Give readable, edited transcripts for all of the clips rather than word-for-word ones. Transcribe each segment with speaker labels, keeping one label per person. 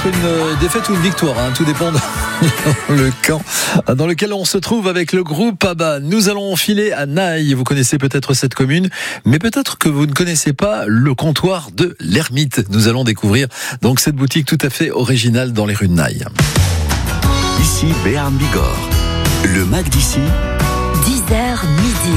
Speaker 1: être une défaite ou une victoire, tout dépend dans le camp dans lequel on se trouve avec le groupe ABBA. Nous allons filer à Naï. Vous connaissez peut-être cette commune, mais peut-être que vous ne connaissez pas le comptoir de l'Ermite. Nous allons découvrir donc cette boutique tout à fait originale dans les rues de Naï.
Speaker 2: Ici Béarn Bigorre. Le Mac d'ici,
Speaker 3: 10h midi.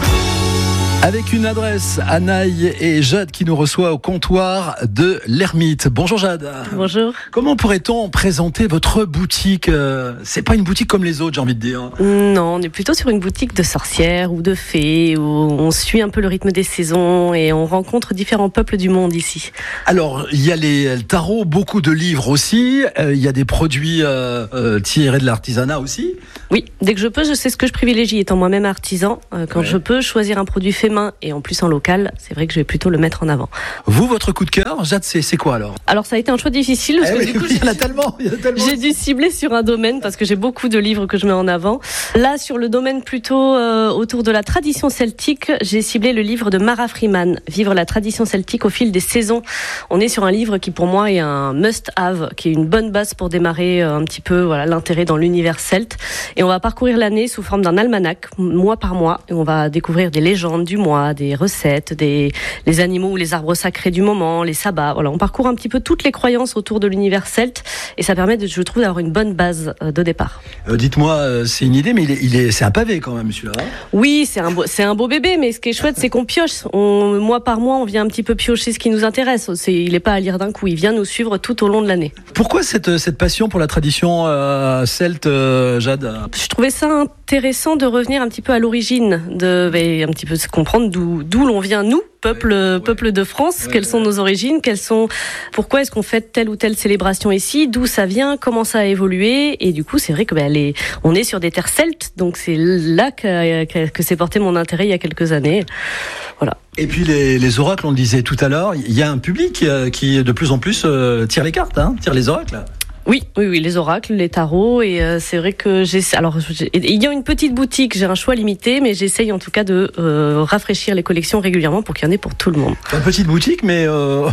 Speaker 1: Avec une adresse à Naï et Jade qui nous reçoit au comptoir de l'Ermite. Bonjour Jade.
Speaker 4: Bonjour.
Speaker 1: Comment pourrait-on présenter votre boutique ? C'est pas une boutique comme les autres, j'ai envie de dire.
Speaker 4: Non, on est plutôt sur une boutique de sorcières ou de fées où on suit un peu le rythme des saisons et on rencontre différents peuples du monde ici.
Speaker 1: Alors, il y a le tarot, beaucoup de livres aussi. Il y a des produits tirés de l'artisanat aussi.
Speaker 4: Oui, dès que je peux, je sais ce que je privilégie étant moi-même artisan. Quand je peux choisir un produit fait main et en plus en local, c'est vrai que je vais plutôt le mettre en avant.
Speaker 1: Vous, votre coup de cœur, Jade, c'est quoi alors ?
Speaker 4: Alors ça a été un choix difficile parce que du coup,
Speaker 1: il y en a tellement.
Speaker 4: J'ai dû cibler sur un domaine parce que j'ai beaucoup de livres que je mets en avant. Là, sur le domaine plutôt autour de la tradition celtique, j'ai ciblé le livre de Mara Freeman, Vivre la tradition celtique au fil des saisons. On est sur un livre qui pour moi est un must-have, qui est une bonne base pour démarrer un petit peu l'intérêt dans l'univers celte. Et on va parcourir l'année sous forme d'un almanach, mois par mois, et on va découvrir des légendes du mois, des recettes, les animaux ou les arbres sacrés du moment, les sabbats. Voilà, on parcourt un petit peu toutes les croyances autour de l'univers celte et ça permet, je trouve, d'avoir une bonne base de départ.
Speaker 1: Dites-moi, c'est une idée, mais c'est un pavé quand même celui-là.
Speaker 4: Oui, c'est un beau bébé, mais ce qui est chouette, c'est qu'on pioche. Mois par mois, on vient un petit peu piocher ce qui nous intéresse. Il n'est pas à lire d'un coup, il vient nous suivre tout au long de l'année.
Speaker 1: Pourquoi cette passion pour la tradition celte, Jade ?
Speaker 4: Je trouvais ça intéressant de revenir un petit peu à l'origine, un petit peu se comprendre d'où l'on vient, nous, peuple de France, quelles sont nos origines, pourquoi est-ce qu'on fait telle ou telle célébration ici, d'où ça vient, comment ça a évolué, et du coup c'est vrai que on est sur des terres celtes, donc c'est là que s'est porté mon intérêt il y a quelques années. Voilà.
Speaker 1: Et puis les oracles, on le disait tout à l'heure, il y a un public qui de plus en plus tire les cartes, tire les oracles.
Speaker 4: Oui, les oracles, les tarots, et c'est vrai que il y a une petite boutique, j'ai un choix limité, mais j'essaye en tout cas de rafraîchir les collections régulièrement pour qu'il y en ait pour tout le monde.
Speaker 1: Une petite boutique, mais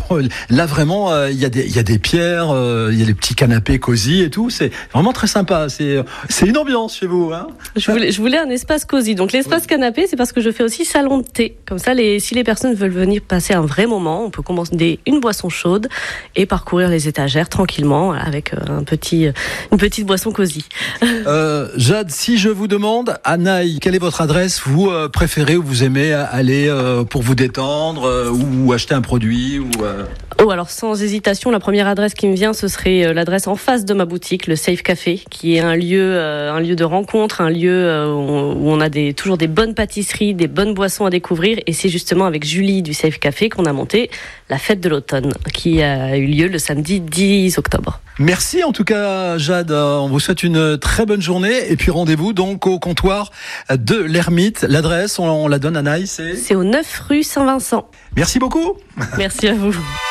Speaker 1: là vraiment, il y a des pierres, il y a des petits canapés cosy et tout, c'est vraiment très sympa. C'est une ambiance chez vous,
Speaker 4: Je voulais un espace cosy, donc l'espace canapé, c'est parce que je fais aussi salon de thé. Comme ça, si les personnes veulent venir passer un vrai moment, on peut commander une boisson chaude et parcourir les étagères tranquillement avec une petite boisson cosy.
Speaker 1: Jade, si je vous demande, à Naï, quelle est votre adresse, vous préférez ou vous aimez aller pour vous détendre ou acheter un produit
Speaker 4: alors sans hésitation, la première adresse qui me vient, ce serait l'adresse en face de ma boutique, le Safe Café, qui est un lieu de rencontre, un lieu où on a toujours des bonnes pâtisseries, des bonnes boissons à découvrir, et c'est justement avec Julie du Safe Café qu'on a monté la fête de l'automne, qui a eu lieu le samedi 10 octobre.
Speaker 1: Merci en tout cas Jade, on vous souhaite une très bonne journée et puis rendez-vous donc au comptoir de l'Ermite. L'adresse, on la donne à Naï, c'est au
Speaker 4: 9 rue Saint-Vincent.
Speaker 1: Merci beaucoup.
Speaker 4: Merci à vous.